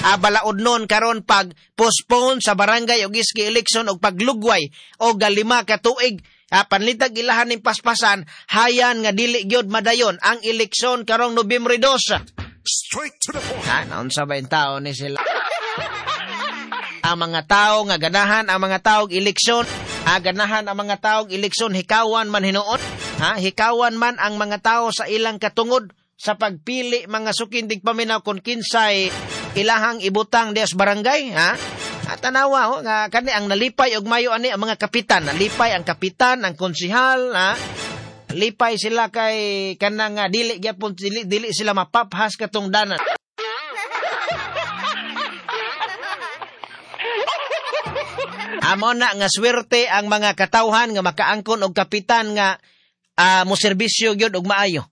balaod nun karon pag postpone sa barangay o giski eleksyon o paglugway o 5 ka tuig. Panlitag ilahan ng paspasan, hayan nga dili gyud madayon ang eleksyon karong Nobyembre 2. Straight to the point. Naunsa ba yung tao ni sila? Ang mga tao nga ganahan, ang mga tao eleksyon, ganahan ang mga tao eleksyon, hikawan man hinuon. Hikawan man ang mga tao sa ilang katungod sa pagpili mga sukindig paminaw kung kinsay ilahang ibutang dias barangay. Tanawa nga kani ang nalipay og mayo ani ang mga kapitan, nalipay ang kapitan, ang konsihal, lipay sila kay kanang dili gyapon dili sila mapaphas katong danan. Amo na nga swerte ang mga katawhan nga makaangkon og kapitan nga mo serbisyo gyud og maayo.